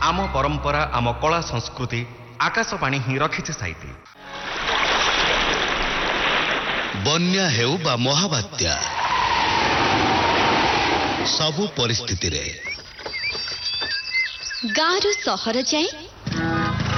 आम परंपरा आम कला संस्कृति आकाशवाणी ही रखिছে साइती। बन्या हेउ बा महाबात्या सबु परिस्थिति रे गाँव सहर जाए